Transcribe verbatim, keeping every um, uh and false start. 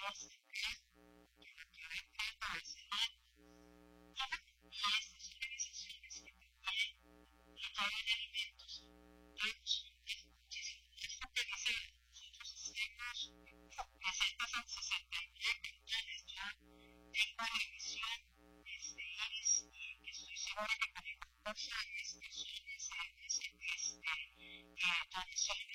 Ahora que con el catorce años, ese, ese, este, eh, tradición